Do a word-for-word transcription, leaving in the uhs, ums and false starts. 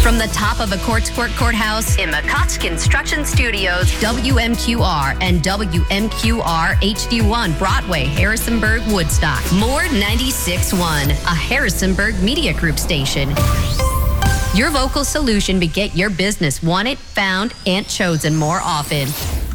From the top of the Courts Court Courthouse in McCott's Construction Studios, W M Q R and W M Q R H D one Broadway, Harrisonburg, Woodstock. More ninety-six point one, a Harrisonburg Media Group station. Your vocal solution to get your business wanted, found, and chosen more often.